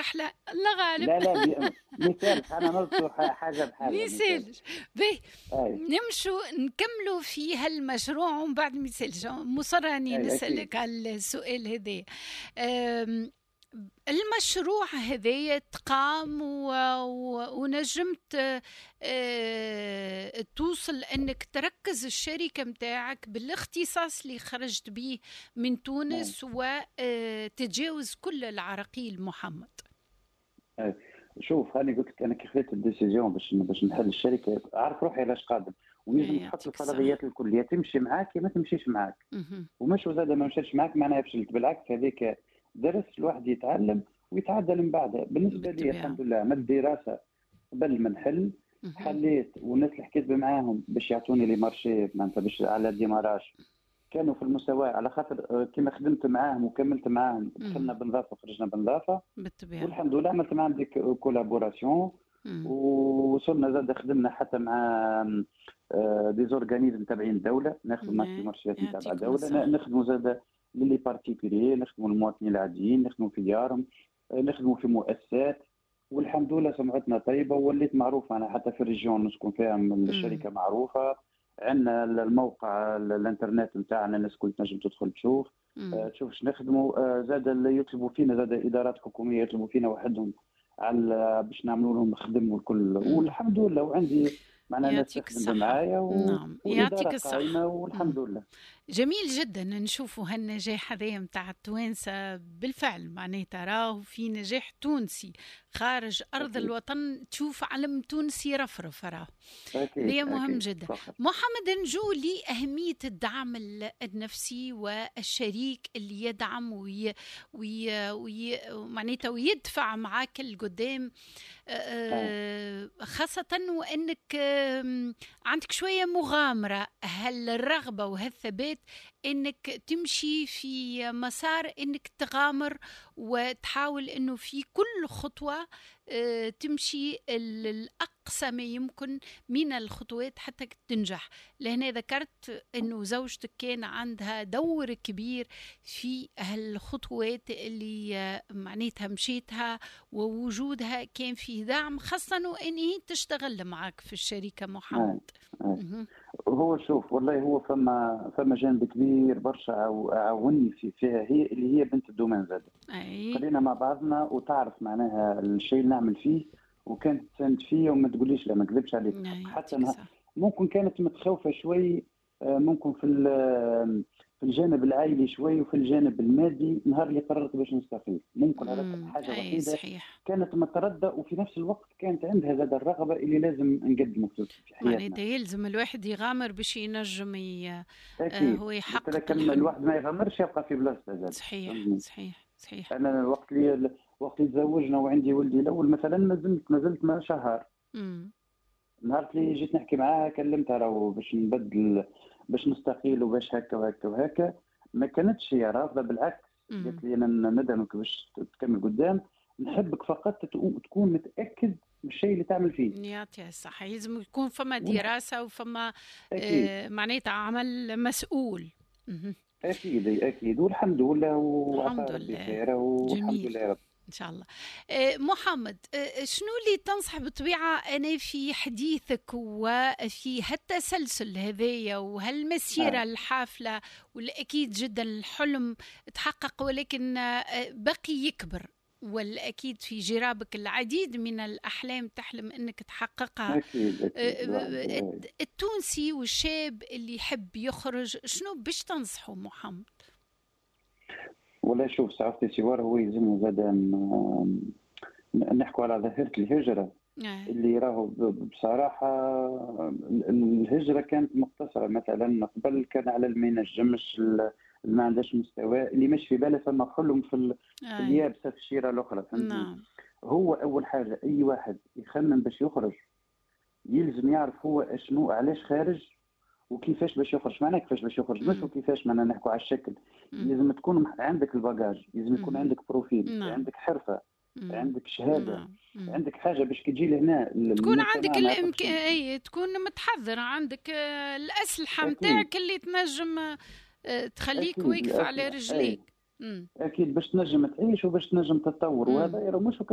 الرحلة، الله غالب. لا لا مثال انا نذكر حاجه بحاجه مثال. ميسالش باهي. اي نمشوا نكملوا في هالمشروع ومن بعد ميسالش مصر راني اي اكيد. نسألك على السؤال هذا. المشروع هذايا تقام ونجمت توصل انك تركز الشركة متاعك بالاختصاص اللي خرجت به من نعم. تونس وتتجاوز كل العراقيل محمد. أي. شوف هاني قلت لك انا كي خذيت الديسيزيون باش نحل الشركه، عارف روحي علاش قادم، ولازم تحط يعطيك الصحة. الفرضيات الكل، يا تمشي معاك يا ما تمشيش معاك. مهم. ومش زاد ما مشيتش معاك معناها فشلت، بالعكس هذيك درس الواحد يتعلم ويتعدل من بعدها. بالنسبه لي بالطبيعة. الحمد لله عملت دراسه قبل ما نحل، مهم. حليت والناس اللي حكيت معاهم باش يعطوني لي مارشي معناتها باش على ديماراج كانوا في المستوى، على خاطر كيما خدمت معاهم وكملت معاهم دخلنا مهم. بنظافه وخرجنا بنظافه. بالطبيعة. والحمد لله عملت معاهم ديك كولابوراسيون. مم. ووصلنا زاد خدمنا حتى مع ديزورغانيزم تابعين الدوله، ناخذوا مارشي مارشيات تبع يعطيكم الدوله، الصحة. نخدموا زاد للي بارتيكولي، نخدموا المواطنين العاديين، نخدموا في ديارهم، نخدموا في مؤسسات. والحمد لله سمعتنا طيبه ووليت معروفه، انا حتى في الريجيون نسكن فيها مم. الشركه معروفه. عندنا الموقع الانترنت نتاعنا الناس كل تنجم تدخل تشوف مم. تشوف اش نخدموا. زاد يطلبوا فينا، زاد ادارات حكوميه يطلبوا فينا وحدهم على باش نعملوا لهم الخدم والكل، مم. والحمد لله. وعندي معنا ناس يعطيك تخدم الصحة. معايا نعم واداره يعطيك الصحة. قائمه والحمد لله. جميل جدا نشوفوا هالنجاح هذايا متاع التوانسة بالفعل، معناتها راهو في نجاح تونسي خارج أرض اكيد الوطن، تشوف علم تونسي رفرف راه. اكيد هذا مهم اكيد جدا. فخر. محمد، نجو لأهمية الدعم النفسي والشريك اللي يدعم معناتها ويدفع معاك القدام، آه. خاصة وأنك عندك شوية مغامرة، هل الرغبة وهالثبات أنك تمشي في مسار أنك تغامر وتحاول أنه في كل خطوة تمشي الأقصى ما يمكن من الخطوات حتى تنجح. لهنا ذكرت أنه زوجتك كان عندها دور كبير في هالخطوات اللي معناتها مشيتها، ووجودها كان في دعم، خاصة وأن هي تشتغل معك في الشركة آه. محمد. آه. مهم. هو شوف والله هو فما جانب كبير برشا عاوني فيها، هي اللي هي بنت الدومان زاد. أي. خلينا مع بعضنا وتعرف معناها الشيء اللي نعمل فيه، وكانت تساند فيا وما تقوليش لا، ما نكذبش عليك. أي حتى يعطيك الصحة. ممكن كانت متخوفة شوي، ممكن في الجانب العائلي شوي وفي الجانب المادي. نهار اللي قررت باش نستقيل ممكن هذاك الحاجة أي الوحيدة صحيح. كانت متردة، وفي نفس الوقت كانت عندها زاد الرغبة اللي لازم نقدمه في حياتنا. معناتها يلزم الواحد يغامر باش ينجم أكيد هو قلت لك يحقق كان الحلم. الواحد ما يغامرش يبقى في بلاصته زاد. صحيح فهمتني؟ صحيح صحيح. انا وقت اللي تزوجنا وعندي ولدي الاول مثلا ما زلت ما شهر. امم نهار اللي جيت نحكي معاها كلمتها راهو باش نبدل، باش نستقيل وباش هكا وهكا وهكا. ما كانتش هي رافضه، بالعكس امم قالت لي انا ندعمك باش تكمل قدام، نحبك فقط تكون متاكد من الشيء اللي تعمل فيه. يعطيها الصحة. لازم يكون فما والح... دراسة وفما اكيد معناتها عمل مسؤول. مهم. اكيد اكيد والحمد لله وعطى الحمد ربي لله. خير والحمد جميل. لله يا رب. إن شاء الله. محمد، شنو اللي تنصح بالطبيعة أنا في حديثك وفي هالتسلسل هذايا وهالمسيرة آه. الحافلة، والأكيد جدا الحلم تحقق، ولكن بقي يكبر، والأكيد في جرابك العديد من الأحلام تحلم أنك تحققها. اكيد اكيد الواحد التونسي والشاب اللي يحب يخرج، شنو باش تنصحه محمد؟ ولا شوف صعوبة السوار هو يلزم زاد نحكوا على ظاهرة الهجرة آه. اللي راهو بصراحة. الهجرة كانت مقتصرة، مثلا قبل كان على اللي ما ينجمش، اللي ما عندهاش مستوى، اللي مش في باله فما حلم في آه. اليابسة في الشيرة الأخرى. فهمتني؟ نعم. هو أول حاجة أي واحد يخمم باش يخرج يلزم يعرف هو شنو علاش خارج وكيفاش باش يخرج. معناه كيفاش باش يخرج مش مم. وكيفاش، معنا نحكوا على الشكل. مم. لازم تكون عندك الباجاج، لازم يكون مم. عندك بروفيل، نعم. عندك حرفة، مم. عندك شهادة، نعم. مم. عندك حاجة باش كي تجي لهنا تكون عندك المجتمع ما يعطيكش. الإمكانية، تكون متحضر، عندك الأسلحة أكيد متاعك اللي تنجم تخليك أكيد واقف على الأسلحة أي رجليك. مم. أكيد باش تنجم تعيش وباش تنجم تتطور. مم. وهذا مش